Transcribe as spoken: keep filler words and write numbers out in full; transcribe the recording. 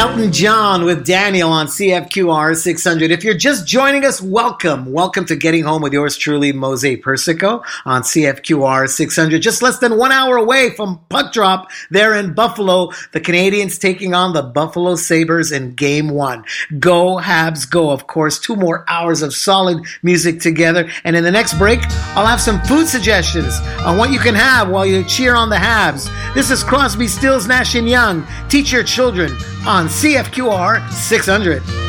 Elton John with Daniel on C F Q R six hundred. If you're just joining us, welcome. Welcome to Getting Home with yours truly, Mose Persico on C F Q R six hundred. Just less than one hour away from puck drop there in Buffalo. The Canadians taking on the Buffalo Sabres in game one. Go Habs go. Of course, two more hours of solid music together. And in the next break, I'll have some food suggestions on what you can have while you cheer on the Habs. This is Crosby, Stills, Nash and Young. Teach your children on C F Q R six hundred.